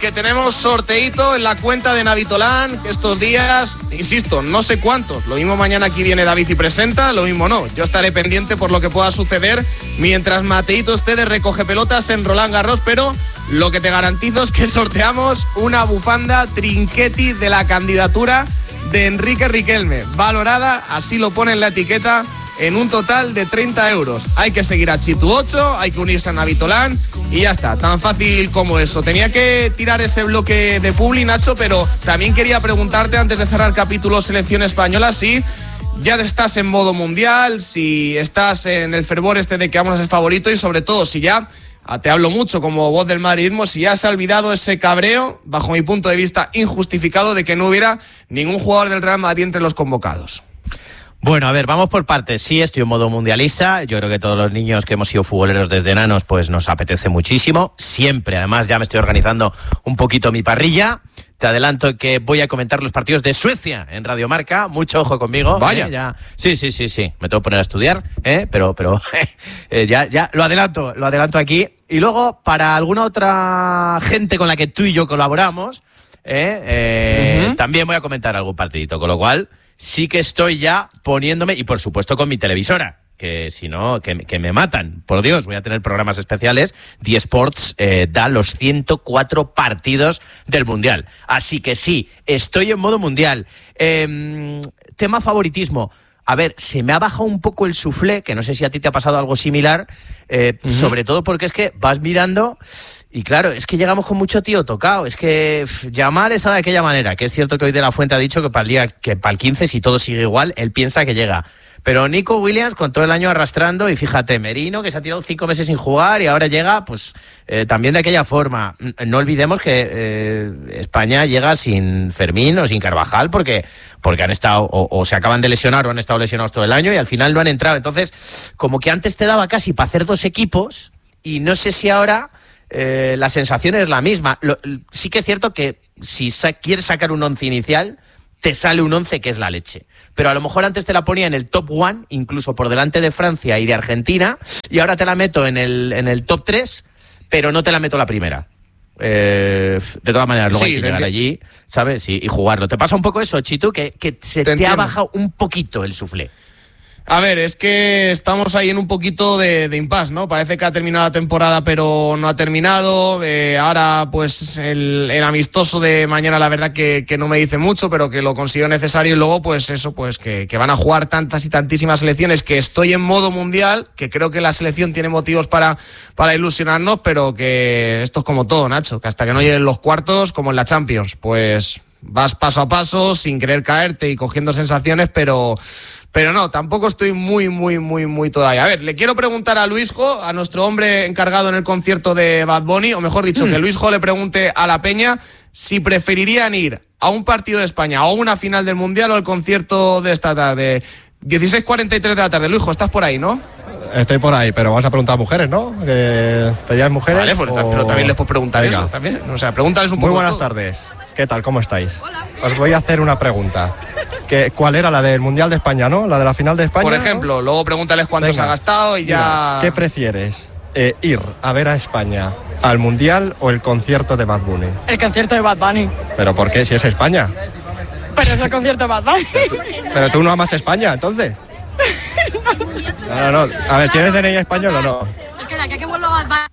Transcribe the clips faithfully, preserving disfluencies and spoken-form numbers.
que tenemos sorteíto en la cuenta de Navitolan estos días, insisto, no sé cuántos. Lo mismo mañana aquí viene David y presenta, lo mismo no. Yo estaré pendiente por lo que pueda suceder mientras Mateito esté de recoge pelotas en Roland Garros, pero lo que te garantizo es que sorteamos una bufanda Trinchetti de la candidatura de Enrique Riquelme, valorada, así lo pone en la etiqueta, en un total de treinta euros. Hay que seguir a Chitu ocho, hay que unirse a Navitolan y ya está, tan fácil como eso. Tenía que tirar ese bloque de publi, Nacho, pero también quería preguntarte antes de cerrar capítulo selección española si ya estás en modo mundial, si estás en el fervor este de que vamos a ser favorito y sobre todo si ya, te hablo mucho como voz del madridismo, si ya se ha olvidado ese cabreo, bajo mi punto de vista injustificado, de que no hubiera ningún jugador del Real Madrid entre los convocados. Bueno, a ver, vamos por partes. Sí, estoy en modo mundialista. Yo creo que todos los niños que hemos sido futboleros desde enanos, pues nos apetece muchísimo. Siempre, además, ya me estoy organizando un poquito mi parrilla. Te adelanto que voy a comentar los partidos de Suecia en Radio Marca. Mucho ojo conmigo. Vaya. ¿eh? Ya. Sí, sí, sí, sí. Me tengo que poner a estudiar, ¿eh? pero, pero eh, ya, ya lo adelanto, lo adelanto aquí. Y luego, para alguna otra gente con la que tú y yo colaboramos, ¿eh? Eh, uh-huh. también voy a comentar algún partidito, con lo cual sí que estoy ya poniéndome, y por supuesto con mi televisora, que si no, que, que me matan. Por Dios, voy a tener programas especiales. D Sports eh, da los ciento cuatro partidos del Mundial. Así que sí, estoy en modo mundial. Eh, tema favoritismo. A ver, se me ha bajado un poco el suflé, que no sé si a ti te ha pasado algo similar, eh, uh-huh. sobre todo porque es que vas mirando y claro, es que llegamos con mucho tío tocado. Es que pff, Yamal está de aquella manera, que es cierto que hoy De La Fuente ha dicho que para el día, que para el quince, si todo sigue igual, él piensa que llega. Pero Nico Williams con todo el año arrastrando y fíjate, Merino que se ha tirado cinco meses sin jugar y ahora llega pues eh, también de aquella forma. No olvidemos que eh, España llega sin Fermín o sin Carvajal porque, porque han estado o, o se acaban de lesionar o han estado lesionados todo el año y al final no han entrado. Entonces, como que antes te daba casi para hacer dos equipos y no sé si ahora eh, la sensación es la misma. Lo, sí que es cierto que si sa- quieres sacar un once inicial, te sale un once que es la leche. Pero a lo mejor antes te la ponía en el top one, incluso por delante de Francia y de Argentina, y ahora te la meto en el, en el top tres, pero no te la meto la primera. Eh, de todas maneras, luego sí, hay que llegar enti- allí, ¿sabes? Y, y jugarlo. ¿Te pasa un poco eso, Chitu? Que, que se te, te ha bajado un poquito el suflé. A ver, es que estamos ahí en un poquito de, de impasse, ¿no? Parece que ha terminado la temporada, pero no ha terminado. Eh, ahora, pues, el, el amistoso de mañana, la verdad que, que no me dice mucho, pero que lo considero necesario. Y luego, pues, eso, pues, que, que van a jugar tantas y tantísimas selecciones, que estoy en modo mundial, que creo que la selección tiene motivos para, para ilusionarnos, pero que esto es como todo, Nacho, que hasta que no lleguen los cuartos, como en la Champions, pues, vas paso a paso, sin querer caerte y cogiendo sensaciones, pero... Pero no, tampoco estoy muy, muy, muy, muy todavía. A ver, le quiero preguntar a Luisjo, a nuestro hombre encargado en el concierto de Bad Bunny, o mejor dicho, mm. que Luisjo le pregunte a la peña si preferirían ir a un partido de España o a una final del Mundial o al concierto de esta tarde. dieciséis cuarenta y tres de la tarde. Luisjo, estás por ahí, ¿no? Estoy por ahí, pero vas a preguntar a mujeres, ¿no? ¿Que pedías mujeres? Vale, pues, o... pero también les puedo preguntar Venga. eso también. O sea, pregúntales un Muy poco. Muy buenas todo. tardes. ¿Qué tal? ¿Cómo estáis? Hola. Os voy a hacer una pregunta. ¿Qué, ¿Cuál era la del Mundial de España, no? La de la final de España. Por ejemplo, ¿no? Luego pregúntales cuánto Venga. se ha gastado y ya... Mira, ¿qué prefieres? Eh, ¿Ir a ver a España al Mundial o el concierto de Bad Bunny? El concierto de Bad Bunny. ¿Pero por qué? Si es España. Pero es el concierto de Bad Bunny. Pero tú, pero tú no amas España, entonces. No, no, no. A ver, ¿tienes D N I español o no? Es que de aquí a que vuelva Bad Bunny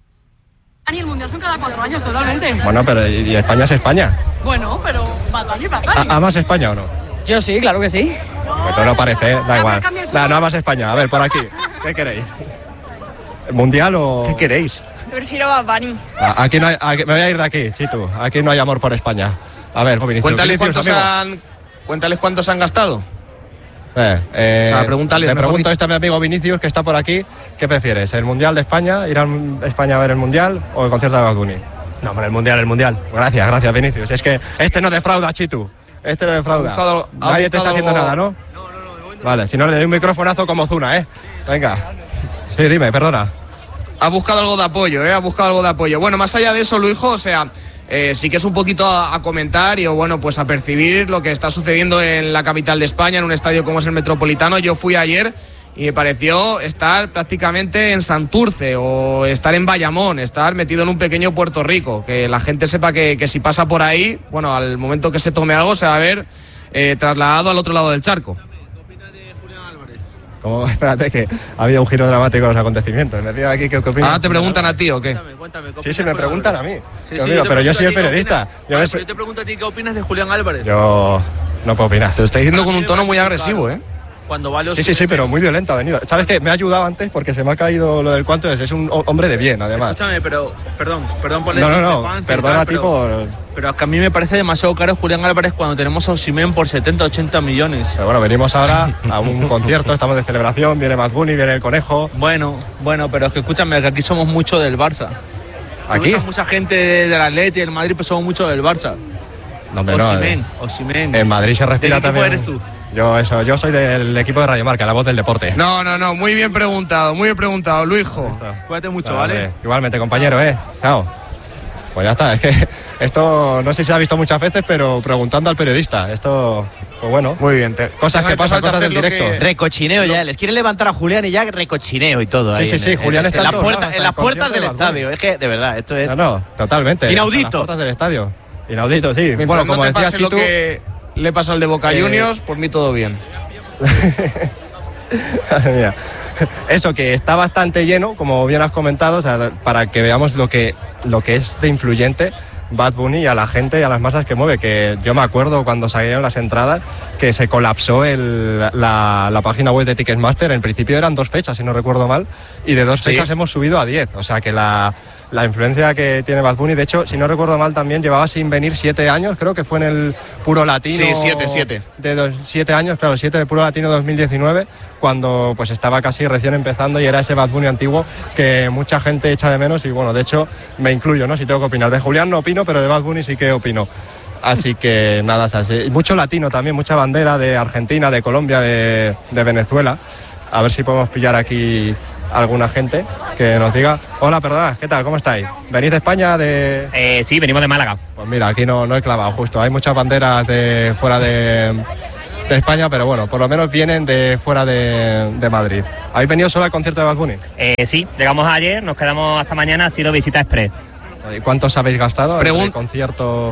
y el Mundial son cada cuatro años totalmente. Bueno, pero ¿y España es España? Bueno, pero Bad Bunny, Bad Bunny. ¿Amas España o no? Yo sí, claro que sí. Pues no parece, ¿eh? Da igual. No, no amas España. A ver, por aquí. ¿Qué queréis? ¿Mundial o...? ¿Qué queréis? Prefiero Bad Bunny. Aquí no hay, aquí, me voy a ir de aquí, Chitu. Aquí no hay amor por España. A ver, Vinicius, Cuéntales, Vinicius, cuántos han, cuéntales cuántos han gastado. Eh, eh, o sea, pregúntale, le pregunto esto a mi amigo Vinicius, que está por aquí. ¿Qué prefieres? ¿El Mundial de España? ¿Ir a España a ver el Mundial o el concierto de Bad Bunny? No, pero el Mundial, el Mundial. Gracias, gracias, Vinicius. Es que este no defrauda, Chitu. Este no defrauda. Buscado, Nadie te está haciendo algo... nada, ¿no? No, no, no. no vale, si no le doy un microfonazo como Zuna, ¿eh? Venga. Sí, dime, perdona. Ha buscado algo de apoyo, ¿eh? Ha buscado algo de apoyo. Bueno, más allá de eso, Luisjo, o sea... Eh, sí que es un poquito a, a comentar y bueno, pues a percibir lo que está sucediendo en la capital de España, en un estadio como es el Metropolitano. Yo fui ayer y me pareció estar prácticamente en Santurce o estar en Bayamón, estar metido en un pequeño Puerto Rico, que la gente sepa que, que si pasa por ahí, bueno, al momento que se tome algo se va a ver eh, trasladado al otro lado del charco. Como, espérate, que ha habido un giro dramático en los acontecimientos. Me piden aquí qué opinas. Ahora te preguntan a ti, ¿o qué? Cuéntame, cuéntame, ¿qué Sí, sí, opinas me de preguntan a Julián mí. Sí, Yo sí, digo, te pero yo pregunto soy a el ti, ¿qué periodista. opinas? Yo, Vale, no soy- pero yo te pregunto a ti, ¿qué opinas de Julián Álvarez? yo no puedo opinar. Te lo está diciendo con un tono muy Claro, agresivo, ¿eh? Cuando va a los Sí, sí, sí, pero muy violento ha venido. ¿Sabes qué? Me ha ayudado antes porque se me ha caído lo del cuánto es. Es un ho- hombre de bien, además. Escúchame, pero, perdón, perdón por No, no, no, por- perdona a ti pero- por... Pero es que a mí me parece demasiado caro Julián Álvarez cuando tenemos a Osimhen por setenta, ochenta millones. Pero bueno, venimos ahora a un concierto, estamos de celebración, viene Bad Bunny, viene el Conejo. Bueno, bueno, pero es que escúchame, que aquí somos mucho del Barça. ¿Aquí? Tú ves a mucha gente del Atleti y del Madrid, pero somos mucho del Barça. No, hombre, no, Osimhen, eh. Osimhen. En Madrid se respira ¿De qué equipo también. eres tú? Yo, eso, yo soy del equipo de Radio Marca, la voz del deporte. No, no, no, muy bien preguntado, muy bien preguntado, Luisjo. Cuídate mucho, Ah, ¿vale? hombre, igualmente, compañero, ¿eh? Chao. Pues ya está, es que esto no sé si se ha visto muchas veces, pero preguntando al periodista. Esto, pues bueno. Muy bien. Te, Cosas te que pasan, falta cosas del hacer lo directo. que- Recochineo ya, les quieren levantar a Julián y ya recochineo y todo. Sí, ahí sí, en sí, el- Julián en, está en en la todos puerta, lados, en las hasta el puertas del concierto de Bad Bunny. estadio. Es que, de verdad, esto es... No, no, totalmente. Inaudito. Hasta las puertas del estadio. Inaudito, sí. Mientras Bueno, no como te decía pase lo Chitu, que le pasa al de Boca eh, Juniors, por mí todo bien. Madre mía. Eso, que está bastante lleno, como bien has comentado, o sea, para que veamos lo que, lo que es de influyente Bad Bunny y a la gente y a las masas que mueve, que yo me acuerdo cuando salieron las entradas que se colapsó el, la, la página web de Ticketmaster. En principio eran dos fechas, si no recuerdo mal, y de dos Sí. fechas hemos subido a diez, o sea que la, la influencia que tiene Bad Bunny, de hecho, si no recuerdo mal, también llevaba sin venir siete años, creo que fue en el Puro Latino. Sí, siete, siete. De dos, siete años, claro, siete de Puro Latino dos mil diecinueve, cuando pues estaba casi recién empezando y era ese Bad Bunny antiguo que mucha gente echa de menos y bueno, de hecho me incluyo, ¿no? Si tengo que opinar. De Julián no opino, pero de Bad Bunny sí que opino. Así que nada, o sea, sí. Y mucho latino también, mucha bandera de Argentina, de Colombia, de, de Venezuela. A ver si podemos pillar aquí alguna gente que nos diga. Hola, perdona, ¿qué tal? ¿Cómo estáis? ¿Venís de España? De... Eh, sí, venimos de Málaga. Pues mira, aquí no, no he clavado justo. Hay muchas banderas de fuera de, de España, pero bueno, por lo menos vienen de fuera de, de Madrid. ¿Habéis venido solo al concierto de Bad Bunny? Eh, sí, llegamos ayer, nos quedamos hasta mañana, ha sido visita express. ¿Y cuántos habéis gastado en Pregun- el concierto?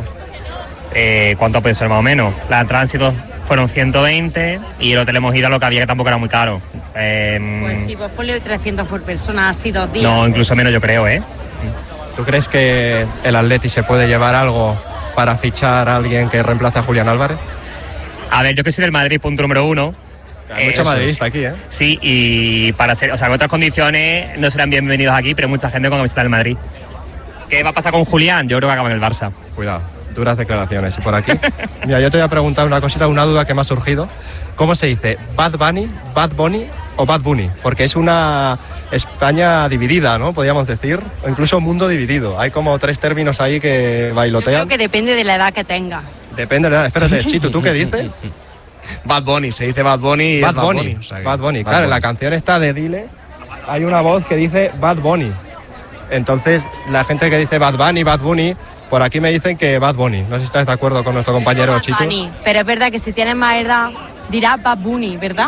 Eh, ¿Cuánto puede ser más o menos? La entrada han sido, fueron ciento veinte y el hotel hemos ido a lo que había, que tampoco era muy caro. Eh, Pues sí, pues ponle trescientos por persona, así dos días. no, incluso menos yo creo, ¿eh? ¿Tú crees que el Atleti se puede llevar algo para fichar a alguien que reemplace a Julián Álvarez? A ver, yo que soy del Madrid, punto número uno. Hay mucho Eso. madridista aquí, ¿eh? Sí, y para ser, o sea, en otras condiciones no serán bienvenidos aquí, pero mucha gente con camiseta del Madrid. ¿Qué va a pasar con Julián? Yo creo que acaba en el Barça. Cuidado, duras declaraciones. Y por aquí, mira, yo te voy a preguntar una cosita, una duda que me ha surgido. ¿Cómo se dice? ¿Bad Bunny, Bad Bunny o Bad Bunny? Porque es una España dividida, ¿no? Podríamos decir, o incluso un mundo dividido. Hay como tres términos ahí que Yo bailotean. creo que depende de la edad que tenga. Depende de la edad. Espérate, Chito, ¿tú qué dices? Bad Bunny, se dice Bad Bunny y es Bad Bunny. o sea que- Bad Bunny. Bad Claro, en Bunny. la canción esta de Dile hay una voz que dice Bad Bunny. Entonces, la gente que dice Bad Bunny, Bad Bunny, por aquí me dicen que Bad Bunny. No sé si estás de acuerdo con nuestro compañero Bad Chito. Bunny, pero es verdad que si tienes más edad, dirás Bad Bunny, ¿verdad?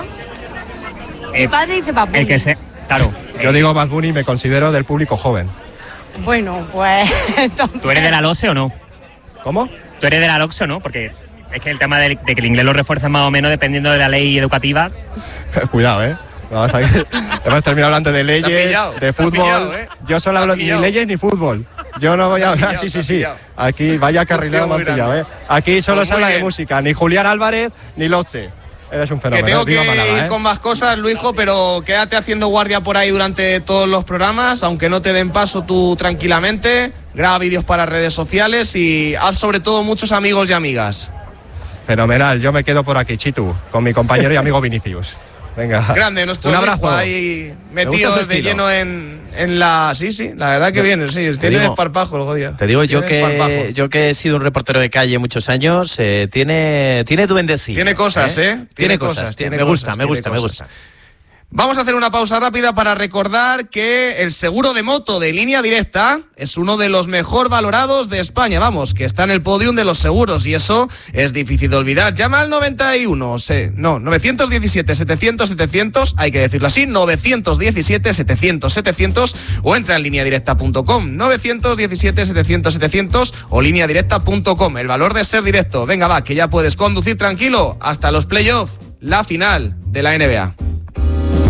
Mi Eh, padre dice Bad Bunny. El que se, claro. Yo eh, digo Bad Bunny y me considero del público joven. Bueno, pues entonces... ¿Tú eres de la LOSE o no? ¿Cómo? ¿Tú eres de la LOSE o no? Porque es que el tema de, de que el inglés lo refuerza más o menos dependiendo de la ley educativa. Cuidado, ¿eh? Vamos a hemos terminado hablando de leyes, Te has pillado, de te has fútbol. pillado, ¿eh? Yo solo Te has hablo ni pillado. leyes ni fútbol. Yo no voy a Te has hablar. pillado, Sí, te sí, has sí. pillado. Aquí vaya carrilero me han muy pillado, ¿eh? grande. Aquí solo Pues se muy habla de bien. música. Ni Julián Álvarez ni Lotze. Eres un Que fenómeno. tengo Viva que Málaga, ir ¿eh? con más cosas, Luisjo, pero quédate haciendo guardia por ahí durante todos los programas, aunque no te den paso tú tranquilamente. Graba vídeos para redes sociales y haz sobre todo muchos amigos y amigas. Fenomenal. Yo me quedo por aquí, Chitu, con mi compañero y amigo Vinicius. Venga. Grande, nuestro Un Luisjo abrazo. ahí Me gusta metido tu de estilo. lleno en, en la... Sí, sí, la verdad que viene, sí. Tiene digo- desparpajo el Godia. Te digo yo Tiene que desparpajo. yo que he sido un reportero de calle muchos años, eh, tiene tiene duendecillo. Tiene cosas, ¿eh? Tiene, cosas, tiene- tiene me gusta, cosas, me gusta, tiene me cosas. gusta. Vamos a hacer una pausa rápida para recordar que el seguro de moto de Línea Directa es uno de los mejor valorados de España, vamos, que está en el podium de los seguros y eso es difícil de olvidar. Llama al noventa y uno, no, nueve uno siete, setecientos, setecientos, hay que decirlo así, nueve uno siete, setecientos, setecientos o entra en línea directa punto com, nueve uno siete, setecientos, setecientos o línea directa punto com. El valor de ser directo. Venga, va, que ya puedes conducir tranquilo hasta los playoffs, la final de la N B A.